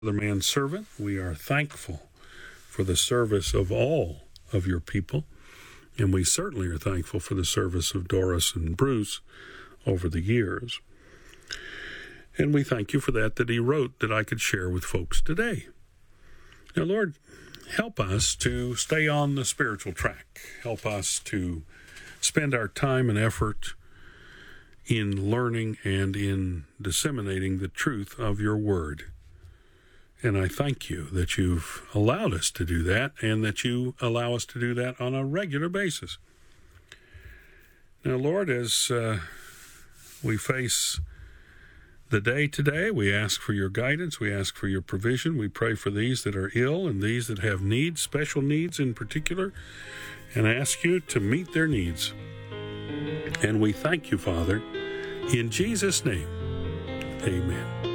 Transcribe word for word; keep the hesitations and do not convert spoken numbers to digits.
Other man's servant. We are thankful for the service of all of your people, and we certainly are thankful for the service of Doris and Bruce over the years. And we thank you for that, that he wrote that I could share with folks today. Now, Lord, help us to stay on the spiritual track. Help us to spend our time and effort in learning and in disseminating the truth of your word. And I thank you that you've allowed us to do that and that you allow us to do that on a regular basis. Now, Lord, as uh, we face the day today, we ask for your guidance. We ask for your provision. We pray for these that are ill and these that have needs, special needs in particular, and ask you to meet their needs. And we thank you, Father, in Jesus' name. Amen.